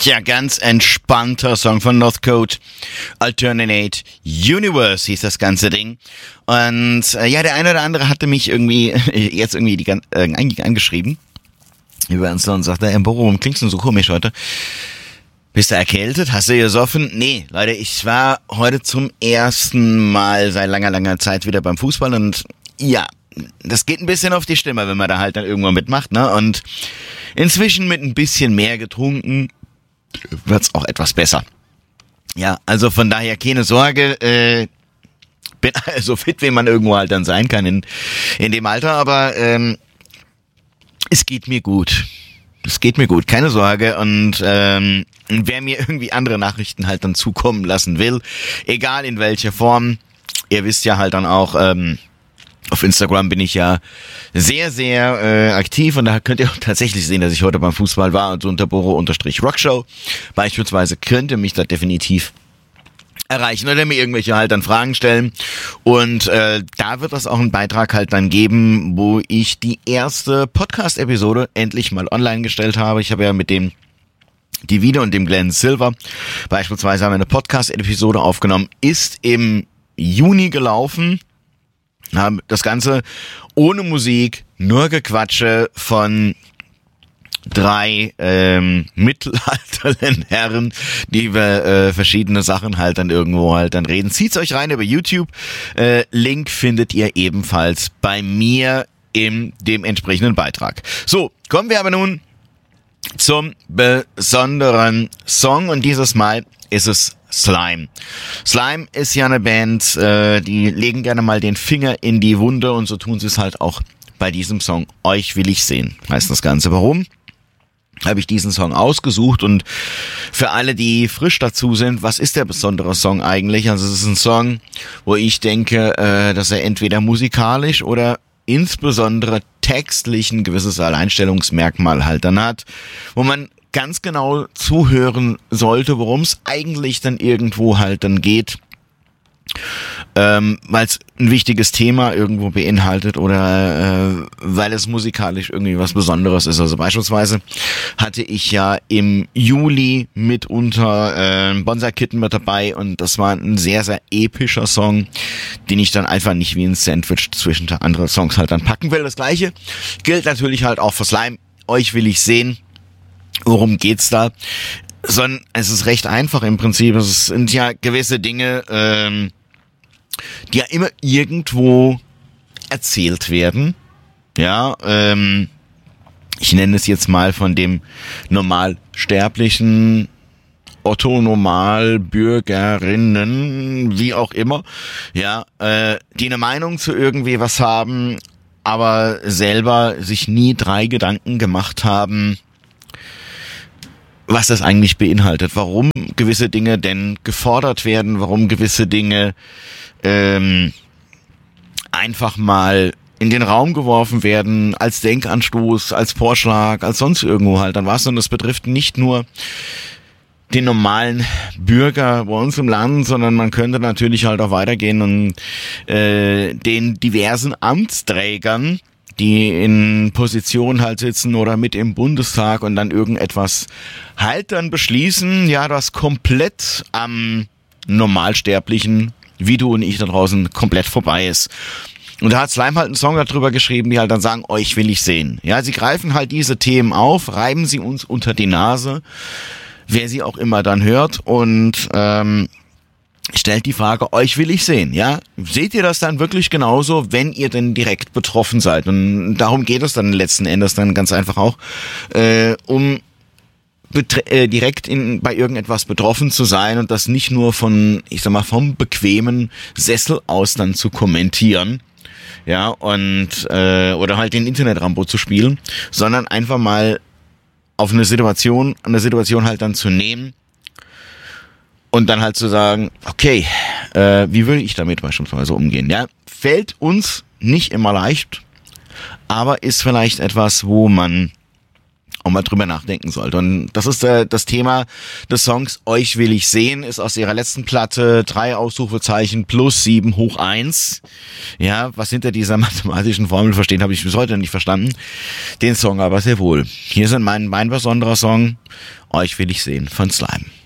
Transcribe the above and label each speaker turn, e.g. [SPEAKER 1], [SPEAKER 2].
[SPEAKER 1] Ja, ganz entspannter Song von Northcote. Alternate Universe hieß das ganze Ding. Und ja, der eine oder andere hatte mich irgendwie angeschrieben über Insta und sagte, Boro, warum klingst du so komisch heute? Bist du erkältet? Hast du gesoffen? Nee, Leute, ich war heute zum ersten Mal seit langer Zeit wieder beim Fußball und ja, das geht ein bisschen auf die Stimme, wenn man da halt dann irgendwann mitmacht, ne? Und inzwischen mit ein bisschen mehr getrunken wird's auch etwas besser. Ja, also von daher keine Sorge, bin so fit, wie man irgendwo halt dann sein kann in dem Alter, aber es geht mir gut. Es geht mir gut, keine Sorge. Und wer mir irgendwie andere Nachrichten halt dann zukommen lassen will, egal in welcher Form, ihr wisst ja halt dann auch, auf Instagram bin ich ja sehr, sehr aktiv und da könnt ihr auch tatsächlich sehen, dass ich heute beim Fußball war und unter Boro_Rockshow beispielsweise könnt ihr mich da definitiv erreichen oder mir irgendwelche halt dann Fragen stellen und da wird es auch einen Beitrag halt dann geben, wo ich die erste Podcast-Episode endlich mal online gestellt habe. Ich habe ja mit dem Divide und dem Glenn Silver beispielsweise haben wir eine Podcast-Episode aufgenommen, ist im Juni gelaufen. Haben das Ganze ohne Musik, nur Gequatsche von 3 mittelalterlichen Herren, die über verschiedene Sachen halt dann irgendwo halt dann reden. Zieht's euch rein über YouTube. Link findet ihr ebenfalls bei mir in dem entsprechenden Beitrag. So, kommen wir aber nun zum besonderen Song und dieses Mal ist es Slime. Slime ist ja eine Band, die legen gerne mal den Finger in die Wunde und so tun sie es halt auch bei diesem Song. Euch will ich sehen, heißt das Ganze. Warum habe ich diesen Song ausgesucht? Und für alle, die frisch dazu sind, was ist der besondere Song eigentlich? Also es ist ein Song, wo ich denke, dass er entweder musikalisch oder insbesondere textlich ein gewisses Alleinstellungsmerkmal halt dann hat, wo man ganz genau zuhören sollte, worum es eigentlich dann irgendwo halt dann geht, weil es ein wichtiges Thema irgendwo beinhaltet oder weil es musikalisch irgendwie was Besonderes ist. Also beispielsweise hatte ich ja im Juli mitunter Bonsai Kitten mit dabei und das war ein sehr, sehr epischer Song, den ich dann einfach nicht wie ein Sandwich zwischen andere Songs halt dann packen will. Das Gleiche gilt natürlich halt auch für Slime. Euch will ich sehen. Worum geht's da? Es ist recht einfach im Prinzip. Es sind ja gewisse Dinge, die ja immer irgendwo erzählt werden. Ja, ich nenne es jetzt mal von dem normalsterblichen Otto-Normalbürgerinnen, wie auch immer, ja, die eine Meinung zu irgendwie was haben, aber selber sich nie 3 Gedanken gemacht haben, was das eigentlich beinhaltet, warum gewisse Dinge denn gefordert werden, warum gewisse Dinge einfach mal in den Raum geworfen werden, als Denkanstoß, als Vorschlag, als sonst irgendwo halt dann was. Und das betrifft nicht nur den normalen Bürger bei uns im Land, sondern man könnte natürlich halt auch weitergehen und den diversen Amtsträgern, die in Position halt sitzen oder mit im Bundestag und dann irgendetwas halt dann beschließen, ja, das komplett am Normalsterblichen, wie du und ich da draußen, komplett vorbei ist. Und da hat Slime halt einen Song darüber geschrieben, die halt dann sagen, euch will ich sehen. Ja, sie greifen halt diese Themen auf, reiben sie uns unter die Nase, wer sie auch immer dann hört und stellt die Frage, euch will ich sehen, ja? Seht ihr das dann wirklich genauso, wenn ihr denn direkt betroffen seid? Und darum geht es dann letzten Endes dann ganz einfach auch, um direkt bei irgendetwas betroffen zu sein und das nicht nur von, ich sag mal, vom bequemen Sessel aus dann zu kommentieren, ja, und oder halt den Internet-Rambo zu spielen, sondern einfach mal auf eine Situation halt dann zu nehmen, und dann halt zu sagen, okay, wie will ich damit beispielsweise umgehen? Ja, fällt uns nicht immer leicht, aber ist vielleicht etwas, wo man auch mal drüber nachdenken sollte. Und das ist das Thema des Songs Euch will ich sehen, ist aus ihrer letzten Platte 3 Ausrufezeichen plus 7 hoch 1. Ja, was hinter dieser mathematischen Formel verstehen, habe ich bis heute nicht verstanden. Den Song aber sehr wohl. Hier sind mein besonderer Song Euch will ich sehen von Slime.